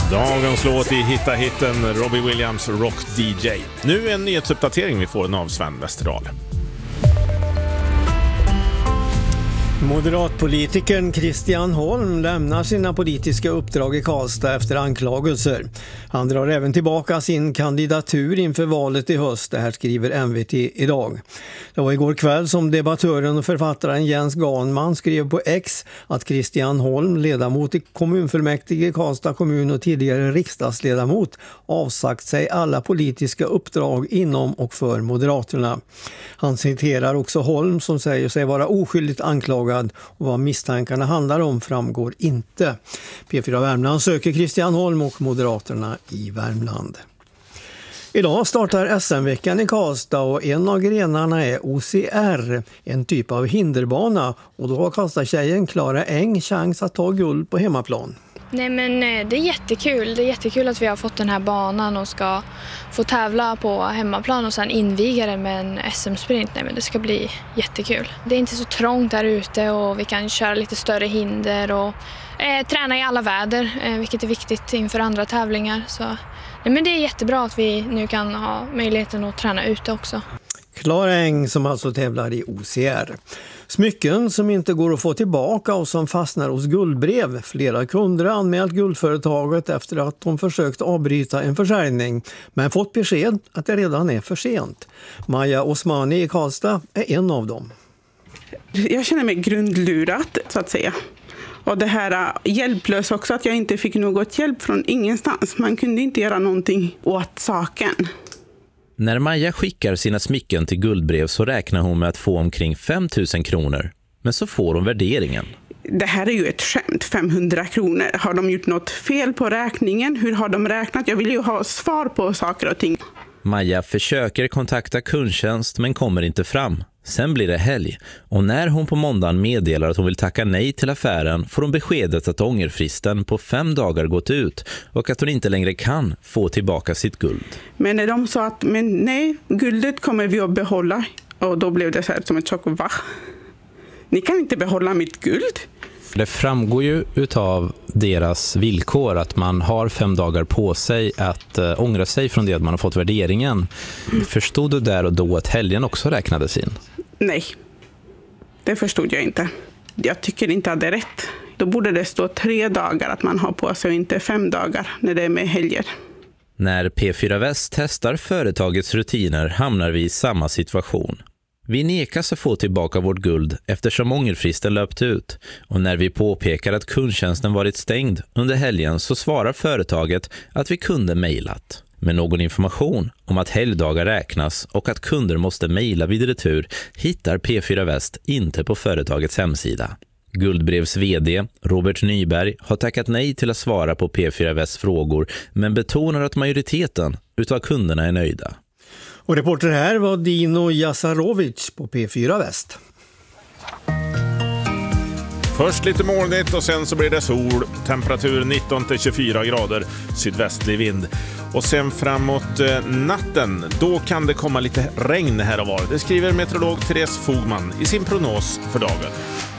Dagens låt i Hitta Hitten, Robbie Williams Rock DJ. Nu en nyhetsuppdatering vi får av Sven Westerdahl. Moderatpolitikern Christian Holm lämnar sina politiska uppdrag i Karlstad efter anklagelser. Han drar även tillbaka sin kandidatur inför valet i höst, det här skriver MVT idag. Det var igår kväll som debattören och författaren Jens Ganman skrev på X att Christian Holm, ledamot i kommunfullmäktige i Karlstad kommun och tidigare riksdagsledamot, avsagt sig alla politiska uppdrag inom och för Moderaterna. Han citerar också Holm som säger sig vara oskyldigt anklagad och vad misstankarna handlar om framgår inte. P4 Värmland söker Christian Holm och Moderaterna i Värmland. Idag startar SM-veckan i Karlstad och en av grenarna är OCR, en typ av hinderbana, och då har Karlstad-tjejen Klara Eng chans att ta guld på hemmaplan. Nej, men det är jättekul. Det är jättekul att vi har fått den här banan och ska få tävla på hemmaplan och sen inviga den med en SM-sprint. Nej, men det ska bli jättekul. Det är inte så trångt där ute och vi kan köra lite större hinder och träna i alla väder, vilket är viktigt inför andra tävlingar. Så, nej, men det är jättebra att vi nu kan ha möjligheten att träna ute också. Klara Eng som alltså tävlar i OCR. Smycken som inte går att få tillbaka och som fastnar hos Guldbrev. Flera kunder har anmält guldföretaget efter att de försökt avbryta en försäljning men fått besked att det redan är för sent. Maja Osmani i Karlstad är en av dem. Jag känner mig grundlurat så att säga. Och det här hjälplös också, att jag inte fick något hjälp från ingenstans. Man kunde inte göra någonting åt saken. När Maja skickar sina smycken till Guldbrev så räknar hon med att få omkring 5 000 kronor. Men så får hon värderingen. Det här är ju ett skämt, 500 kronor. Har de gjort något fel på räkningen? Hur har de räknat? Jag vill ju ha svar på saker och ting. Maja försöker kontakta kundtjänst men kommer inte fram. Sen blir det helg och när hon på måndagen meddelar att hon vill tacka nej till affären får hon beskedet att ångerfristen på 5 dagar gått ut och att hon inte längre kan få tillbaka sitt guld. Men när de sa att men nej, guldet kommer vi att behålla, och då blev det så här som ett chock. Va? Ni kan inte behålla mitt guld? Det framgår ju utav deras villkor att man har 5 dagar på sig att ångra sig från det att man har fått värderingen. Förstod du där och då att helgen också räknades in? Nej, det förstod jag inte. Jag tycker inte att det är rätt. Då borde det stå 3 dagar att man har på sig och inte 5 dagar när det är med helger. När P4 Väst testar företagets rutiner hamnar vi i samma situation. Vi nekas att få tillbaka vårt guld eftersom ångerfristen löpt ut och när vi påpekar att kundtjänsten varit stängd under helgen så svarar företaget att vi kunde mejlat. Men någon information om att helgdagar räknas och att kunder måste mejla vid retur hittar P4 Väst inte på företagets hemsida. Guldbrevs vd Robert Nyberg har tackat nej till att svara på P4 Västs frågor men betonar att majoriteten utav kunderna är nöjda. Och reporter här var Dino Jasarovic på P4 Väst. Först lite molnigt och sen så blir det sol. Temperatur 19-24 grader, sydvästlig vind. Och sen framåt natten, då kan det komma lite regn här och var. Det skriver meteorolog Therese Fogman i sin prognos för dagen.